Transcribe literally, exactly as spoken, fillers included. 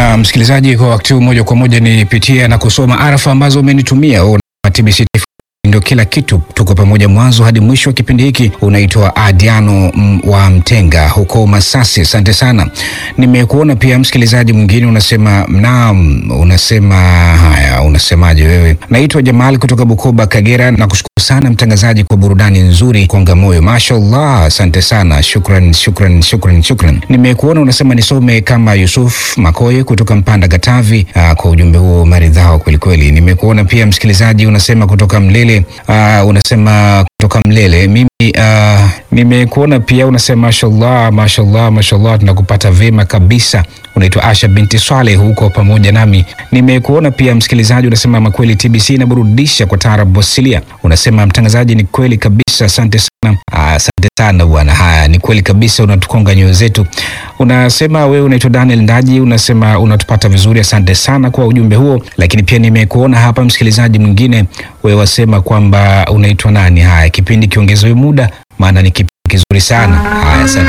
Na msikilizaji, kwa wakati huu moja kwa moja nipitia na kusoma arafa ambazo umenitumia. T B C ndio kila kitu, tuko pamoja mwanzo hadi mwisho wa kipindi hiki. Unaitwa Adiano wa Mtenga huko Masasi, asante sana. Nimekuona pia msikilizaji mwingine unasema naam, unasema haya, unasemaje wewe? Naitwa Jamal kutoka Bukoba Kagera, na kushukuru sana mtangazaji kwa burudani nzuri, konga moyo, mashallah, asante sana, shukran shukran shukran shukran. Nimekuona unasema nisome kama Yusuf Makoye kutoka Mpanda Katavi, aa, kwa ujumbe huo maridhao kweli kweli. Nimekuona pia msikilizaji unasema kutoka Mlele, aa, unasema kutoka Mlele, mimi uh, nimekuona pia unasema mashallah mashallah mashallah, tunakupata vema kabisa. Unaitwa Asha binti Swale huko pamoja nami. Nimekuona pia msikilizaji unasema makweli T B C inaburudisha kwa taarabu asilia. Unasema mtangazaji ni kweli kabisa, asante sana. Asante sana bwana, haya ni kweli kabisa, unatukonga nyoyo zetu. Unasema wewe unaitwa Daniel Ndaji, unasema unatupata vizuri, asante sana kwa ujumbe huo. Lakini pia nimekuona hapa msikilizaji mwingine, wewe wasema kwamba unaitwa nani? Haya, kipindi kiongezewe muda maana ni kipindi kizuri sana. Haya, asante